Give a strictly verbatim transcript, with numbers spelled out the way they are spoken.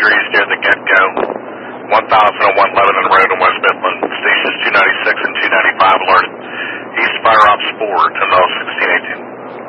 degrees near the get-go. one thousand one Lebanon Road in West Midland. Stations two ninety-six and two ninety-five alerted. East Fire Ops four to null